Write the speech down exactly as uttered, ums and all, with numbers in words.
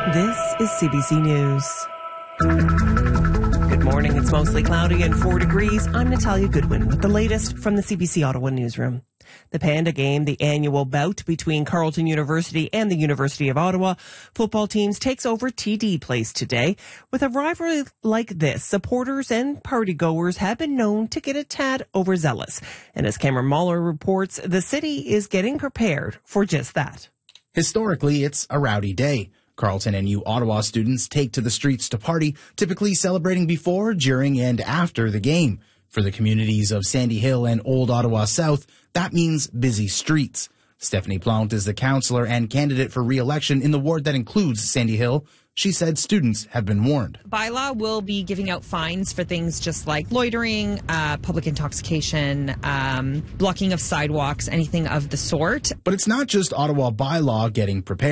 This is C B C News. Good morning. It's mostly cloudy and four degrees. I'm Natalia Goodwin with the latest from the C B C Ottawa newsroom. The Panda Game, the annual bout between Carleton University and the University of Ottawa football teams, takes over T D Place today. With a rivalry like this, supporters and partygoers have been known to get a tad overzealous. And as Cameron Mahler reports, the city is getting prepared for just that. Historically, it's a rowdy day. Carleton and U Ottawa students take to the streets to party, typically celebrating before, during, and after the game. For the communities of Sandy Hill and Old Ottawa South, that means busy streets. Stephanie Plant is the councillor and candidate for re-election in the ward that includes Sandy Hill. She said students have been warned. Bylaw will be giving out fines for things just like loitering, uh, public intoxication, um, blocking of sidewalks, anything of the sort. But it's not just Ottawa bylaw getting prepared.